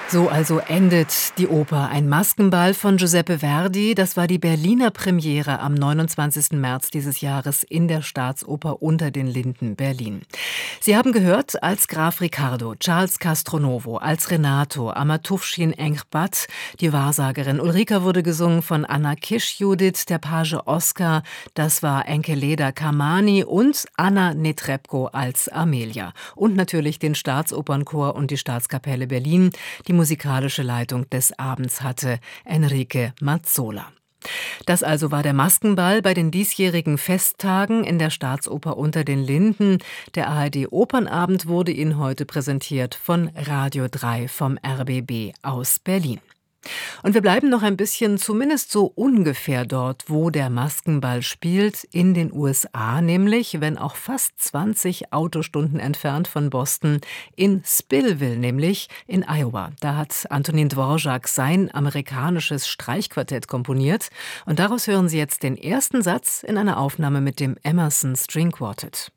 So also endet die Oper Ein Maskenball von Giuseppe Verdi. Das war die Berliner Premiere am 29. März dieses Jahres in der Staatsoper Unter den Linden, Berlin. Sie haben gehört als Graf Riccardo, Charles Castronovo, als Renato, Amatufshin Enghbat, die Wahrsagerin. Ulrika wurde gesungen von Anna Kisch, Judith, der Page Oskar, das war Enkeleda Kamani und Anna Netrebko als Amelia. Und natürlich den Staatsopernchor und die Staatskapelle Berlin. Die musikalische Leitung des Abends hatte Enrique Mazzola. Das also war der Maskenball bei den diesjährigen Festtagen in der Staatsoper Unter den Linden. Der ARD-Opernabend wurde Ihnen heute präsentiert von Radio 3 vom RBB aus Berlin. Und wir bleiben noch ein bisschen, zumindest so ungefähr dort, wo der Maskenball spielt, in den USA, nämlich, wenn auch fast 20 Autostunden entfernt von Boston, in Spillville, nämlich in Iowa. Da hat Antonin Dvorak sein amerikanisches Streichquartett komponiert und daraus hören Sie jetzt den ersten Satz in einer Aufnahme mit dem Emerson String Quartet.